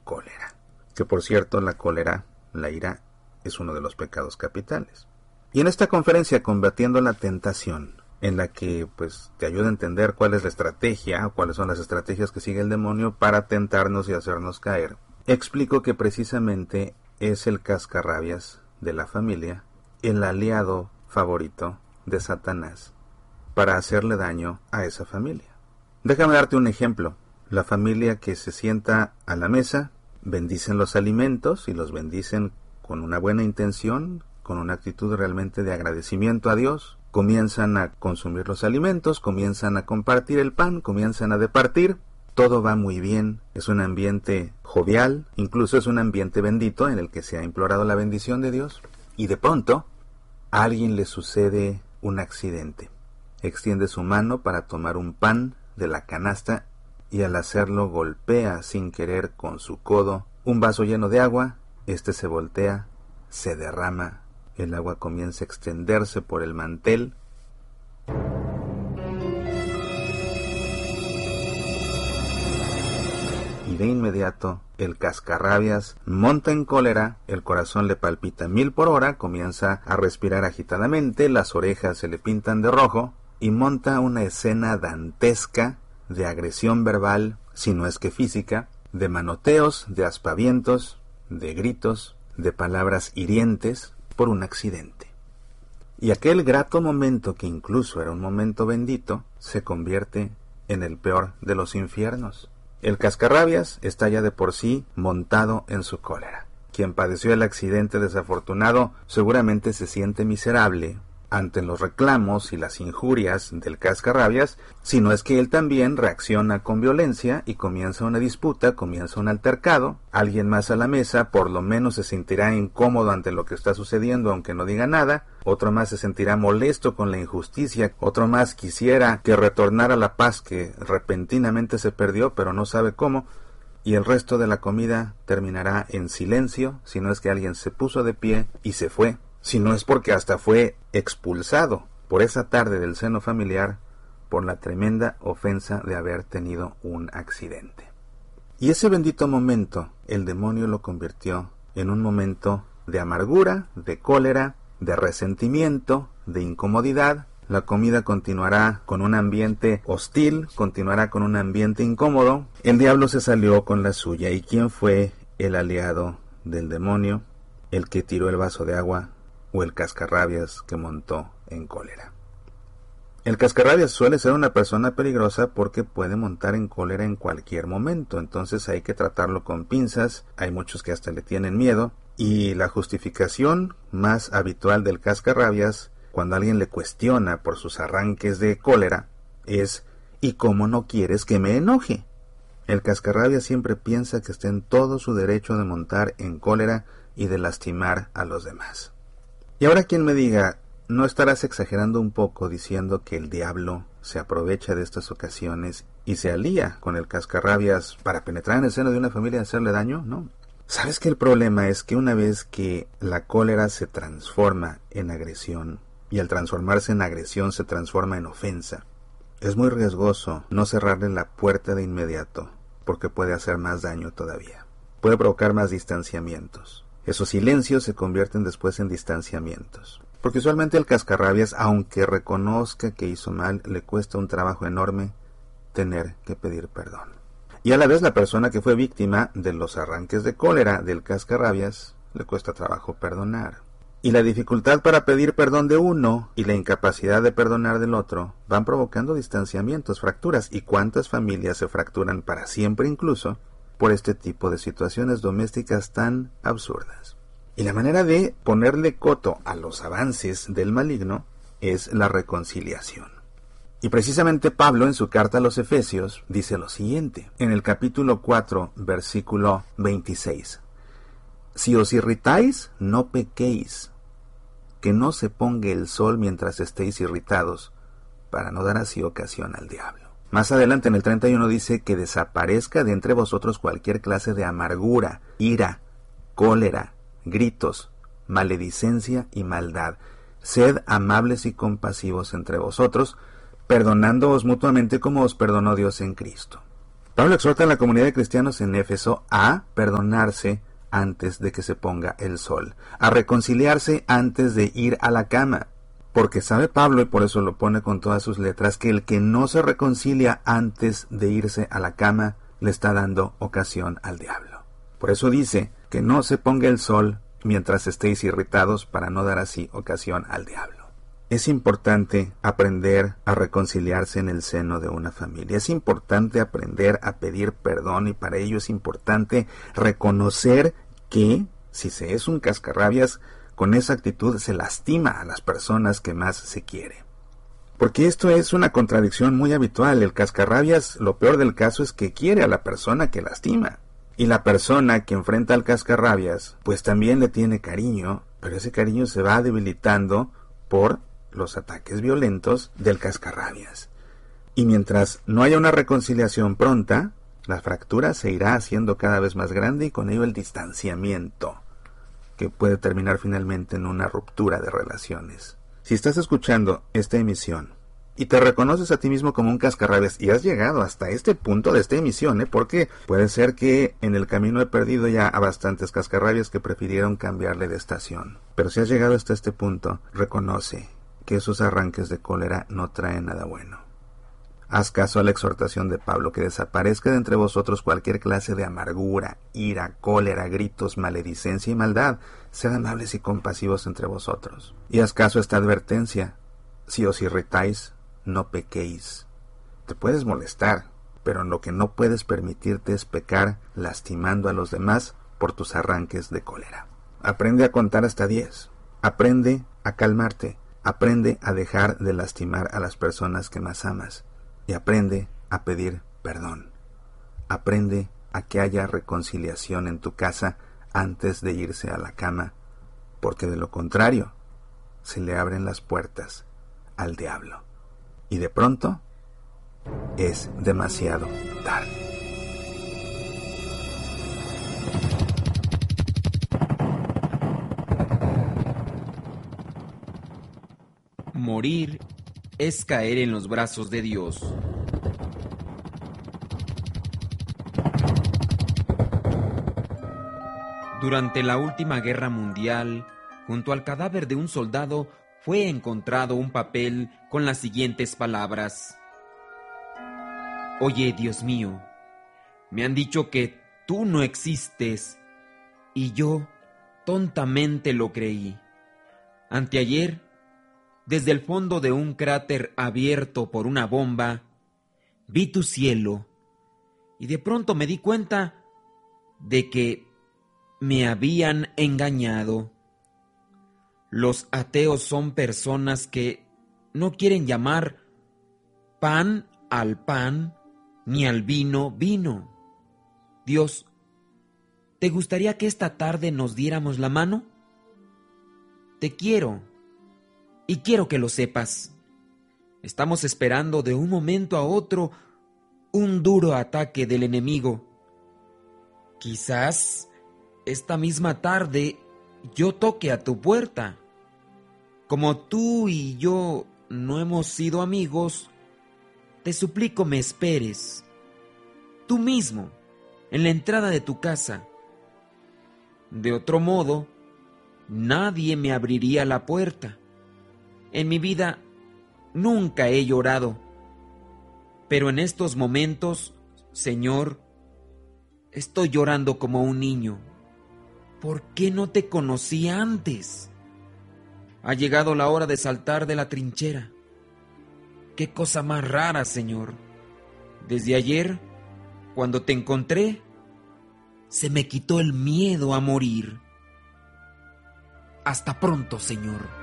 cólera. Que por cierto, la cólera, la ira, es uno de los pecados capitales. Y en esta conferencia, Combatiendo la Tentación, en la que pues te ayuda a entender cuál es la estrategia, o cuáles son las estrategias que sigue el demonio para tentarnos y hacernos caer, explico que precisamente es el cascarrabias de la familia, el aliado favorito de Satanás para hacerle daño a esa familia. Déjame darte un ejemplo. La familia que se sienta a la mesa, bendicen los alimentos y los bendicen con una buena intención, con una actitud realmente de agradecimiento a Dios. Comienzan a consumir los alimentos, comienzan a compartir el pan, comienzan a departir. Todo va muy bien, es un ambiente jovial, incluso es un ambiente bendito en el que se ha implorado la bendición de Dios. Y de pronto, a alguien le sucede un accidente. Extiende su mano para tomar un pan de la canasta y al hacerlo golpea sin querer con su codo un vaso lleno de agua. Este se voltea, se derrama, el agua comienza a extenderse por el mantel. Y de inmediato el cascarrabias monta en cólera, el corazón le palpita 1000 por hora, comienza a respirar agitadamente, las orejas se le pintan de rojo y monta una escena dantesca de agresión verbal, si no es que física, de manoteos, de aspavientos, de gritos, de palabras hirientes por un accidente. Y aquel grato momento, que incluso era un momento bendito, se convierte en el peor de los infiernos. El cascarrabias está ya de por sí montado en su cólera. Quien padeció el accidente desafortunado seguramente se siente miserable ante los reclamos y las injurias del cascarrabias, si no es que él también reacciona con violencia y comienza una disputa, comienza un altercado. Alguien más a la mesa por lo menos se sentirá incómodo ante lo que está sucediendo aunque no diga nada, otro más se sentirá molesto con la injusticia, otro más quisiera que retornara la paz que repentinamente se perdió pero no sabe cómo, y el resto de la comida terminará en silencio, si no es que alguien se puso de pie y se fue. Si no es porque hasta fue expulsado por esa tarde del seno familiar por la tremenda ofensa de haber tenido un accidente. Y ese bendito momento el demonio lo convirtió en un momento de amargura, de cólera, de resentimiento, de incomodidad. La comida continuará con un ambiente hostil, continuará con un ambiente incómodo. El diablo se salió con la suya. ¿Y quién fue el aliado del demonio? El que tiró el vaso de agua o el cascarrabias que montó en cólera. El cascarrabias suele ser una persona peligrosa porque puede montar en cólera en cualquier momento, entonces hay que tratarlo con pinzas, hay muchos que hasta le tienen miedo, y la justificación más habitual del cascarrabias, cuando alguien le cuestiona por sus arranques de cólera, es ¿y cómo no quieres que me enoje? El cascarrabias siempre piensa que está en todo su derecho de montar en cólera y de lastimar a los demás. Y ahora quien me diga, ¿no estarás exagerando un poco diciendo que el diablo se aprovecha de estas ocasiones y se alía con el cascarrabias para penetrar en el seno de una familia y hacerle daño? No. ¿Sabes que el problema es que una vez que la cólera se transforma en agresión y al transformarse en agresión se transforma en ofensa, es muy riesgoso no cerrarle la puerta de inmediato porque puede hacer más daño todavía? Puede provocar más distanciamientos. Esos silencios se convierten después en distanciamientos. Porque usualmente el cascarrabias, aunque reconozca que hizo mal, le cuesta un trabajo enorme tener que pedir perdón. Y a la vez la persona que fue víctima de los arranques de cólera del cascarrabias, le cuesta trabajo perdonar. Y la dificultad para pedir perdón de uno y la incapacidad de perdonar del otro van provocando distanciamientos, fracturas. ¿Y cuántas familias se fracturan para siempre incluso por este tipo de situaciones domésticas tan absurdas? Y la manera de ponerle coto a los avances del maligno es la reconciliación. Y precisamente Pablo en su carta a los Efesios dice lo siguiente, en el capítulo 4, versículo 26. Si os irritáis, no pequéis, que no se ponga el sol mientras estéis irritados, para no dar así ocasión al diablo. Más adelante en el 31 dice que desaparezca de entre vosotros cualquier clase de amargura, ira, cólera, gritos, maledicencia y maldad. Sed amables y compasivos entre vosotros, perdonándoos mutuamente como os perdonó Dios en Cristo. Pablo exhorta a la comunidad de cristianos en Éfeso a perdonarse antes de que se ponga el sol, a reconciliarse antes de ir a la cama, porque sabe Pablo, y por eso lo pone con todas sus letras, que el que no se reconcilia antes de irse a la cama le está dando ocasión al diablo. Por eso dice que no se ponga el sol mientras estéis irritados, para no dar así ocasión al diablo. Es importante aprender a reconciliarse en el seno de una familia. Es importante aprender a pedir perdón, y para ello es importante reconocer que si se es un cascarrabias, con esa actitud se lastima a las personas que más se quiere. Porque esto es una contradicción muy habitual. El cascarrabias, lo peor del caso es que quiere a la persona que lastima. Y la persona que enfrenta al cascarrabias, pues también le tiene cariño, pero ese cariño se va debilitando por los ataques violentos del cascarrabias. Y mientras no haya una reconciliación pronta, la fractura se irá haciendo cada vez más grande, y con ello el distanciamiento, que puede terminar finalmente en una ruptura de relaciones. Si estás escuchando esta emisión y te reconoces a ti mismo como un cascarrabias y has llegado hasta este punto de esta emisión, porque puede ser que en el camino he perdido ya a bastantes cascarrabias que prefirieron cambiarle de estación. Pero si has llegado hasta este punto, reconoce que esos arranques de cólera no traen nada bueno. Haz caso a la exhortación de Pablo, que desaparezca de entre vosotros cualquier clase de amargura, ira, cólera, gritos, maledicencia y maldad. Sed amables y compasivos entre vosotros. Y haz caso a esta advertencia: si os irritáis, no pequéis. Te puedes molestar, pero lo que no puedes permitirte es pecar lastimando a los demás por tus arranques de cólera. Aprende a contar hasta 10. Aprende a calmarte. Aprende a dejar de lastimar a las personas que más amas. Y aprende a pedir perdón. Aprende a que haya reconciliación en tu casa antes de irse a la cama, porque de lo contrario se le abren las puertas al diablo. Y de pronto es demasiado tarde. Morir es caer en los brazos de Dios. Durante la última guerra mundial, junto al cadáver de un soldado, fue encontrado un papel con las siguientes palabras: Oye, Dios mío, me han dicho que tú no existes, y yo tontamente lo creí. Anteayer, desde el fondo de un cráter abierto por una bomba, vi tu cielo, y de pronto me di cuenta de que me habían engañado. Los ateos son personas que no quieren llamar pan al pan, ni al vino vino. Dios, ¿te gustaría que esta tarde nos diéramos la mano? Te quiero, y quiero que lo sepas. Estamos esperando de un momento a otro un duro ataque del enemigo. Quizás esta misma tarde yo toque a tu puerta. Como tú y yo no hemos sido amigos, te suplico me esperes, tú mismo, en la entrada de tu casa. De otro modo, nadie me abriría la puerta. En mi vida nunca he llorado, pero en estos momentos, Señor, estoy llorando como un niño. ¿Por qué no te conocí antes? Ha llegado la hora de saltar de la trinchera. Qué cosa más rara, Señor. Desde ayer, cuando te encontré, se me quitó el miedo a morir. Hasta pronto, Señor.